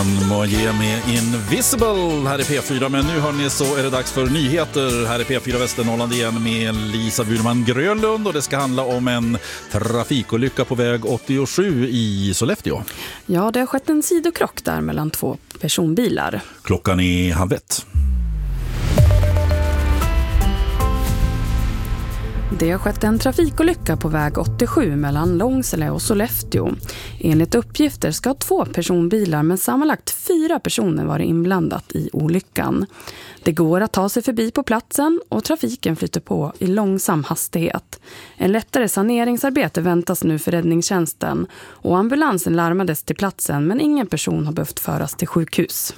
Moje med Invisible här i P4, men nu hörni så är det dags för nyheter här i P4 Västernorrland igen med Lisa Burman Grönlund, och det ska handla om en trafikolycka på väg 87 i Sollefteå. Ja, det har skett en sidokrock där mellan två personbilar. Klockan är 12:30. Det har skett en trafikolycka på väg 87 mellan Långsele och Sollefteå. Enligt uppgifter ska 2 personbilar med sammanlagt 4 personer vara inblandat i olyckan. Det går att ta sig förbi på platsen och trafiken flyter på i långsam hastighet. En lättare saneringsarbete väntas nu för räddningstjänsten och ambulansen larmades till platsen, men ingen person har behövt föras till sjukhus.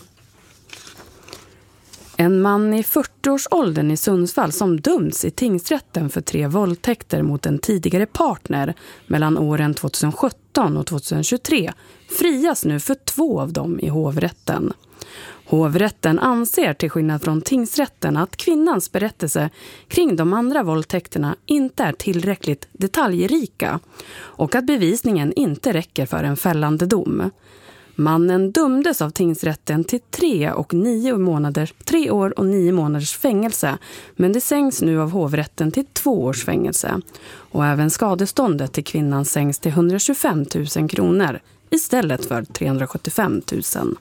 En man i 40-årsåldern i Sundsvall som dömts i tingsrätten för 3 våldtäkter mot en tidigare partner mellan åren 2017 och 2023 frias nu för 2 av dem i hovrätten. Hovrätten anser till skillnad från tingsrätten att kvinnans berättelse kring de andra våldtäkterna inte är tillräckligt detaljrika och att bevisningen inte räcker för en fällande dom. Mannen dömdes av tingsrätten till 3 år och 9 månaders fängelse, men det sänks nu av hovrätten till 2 års fängelse. Och även skadeståndet till kvinnan sänks till 125 000 kronor istället för 375 000.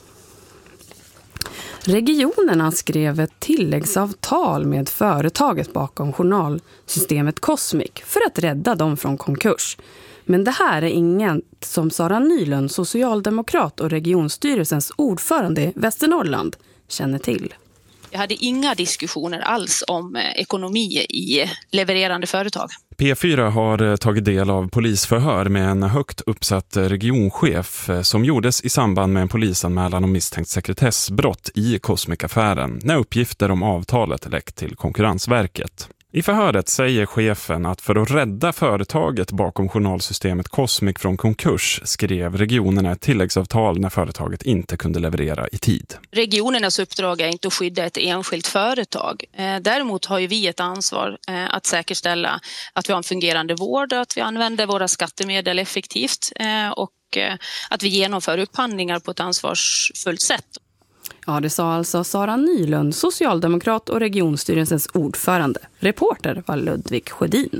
Regionerna skrev ett tilläggsavtal med företaget bakom journalsystemet Cosmic för att rädda dem från konkurs. Men det här är ingen som Sara Nylund, socialdemokrat och regionstyrelsens ordförande i Västernorrland, känner till. Jag hade inga diskussioner alls om ekonomi i levererande företag. P4 har tagit del av polisförhör med en högt uppsatt regionchef som gjordes i samband med en polisanmälan om misstänkt sekretessbrott i Cosmic-affären när uppgifter om avtalet läckt till Konkurrensverket. I förhöret säger chefen att för att rädda företaget bakom journalsystemet Cosmic från konkurs skrev regionerna ett tilläggsavtal när företaget inte kunde leverera i tid. Regionernas uppdrag är inte att skydda ett enskilt företag. Däremot har ju vi ett ansvar att säkerställa att vi har en fungerande vård, att vi använder våra skattemedel effektivt och att vi genomför upphandlingar på ett ansvarsfullt sätt. Ja, det sa alltså Sara Nylund, socialdemokrat och regionstyrelsens ordförande. Reporter var Ludvig Sjödin.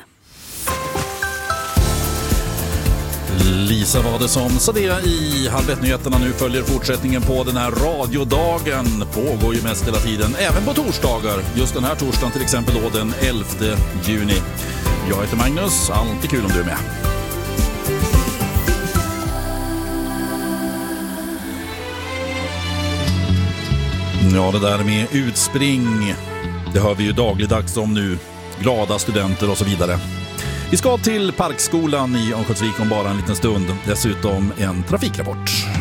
Lisa var det som sa det i 12:30-nyheterna. Nu följer fortsättningen på den här radiodagen. Pågår ju mest hela tiden, även på torsdagar. Just den här torsdagen till exempel då den 11 juni. Jag heter Magnus, alltid kul om du är med. Ja, det där med utspring, det hör vi ju dagligdags om nu. Glada studenter och så vidare. Vi ska till Parkskolan i Örnsköldsvik om bara en liten stund. Dessutom en trafikrapport.